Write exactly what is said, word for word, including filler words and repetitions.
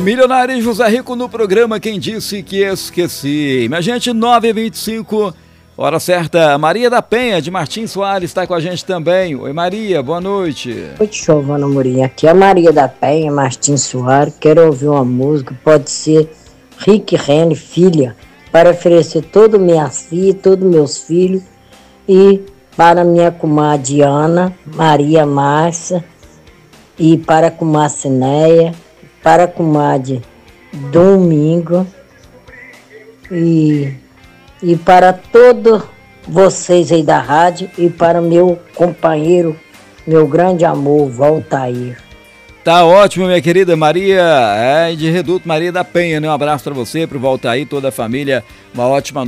Milionário José Rico no programa Quem Disse Que Esqueci. Minha gente, nove e vinte e cinco, hora certa. Maria da Penha, de Martins Soares, está com a gente também. Oi, Maria, boa noite. Boa noite, Giovana Amorim. Aqui é a Maria da Penha, Martins Soares. Quero ouvir uma música, pode ser Rick Renner, Filha, para oferecer todas minhas filhas, todos meus filhos, e para minha comadre Ana, Maria Márcia, e para a comadre Cineia, para a comadre Domingo, e, e para todos vocês aí da rádio, e para meu companheiro, meu grande amor, Valtair. Tá ótimo, minha querida Maria, é de Reduto Maria da Penha, né? Um abraço para você, pro Valtair, toda a família, uma ótima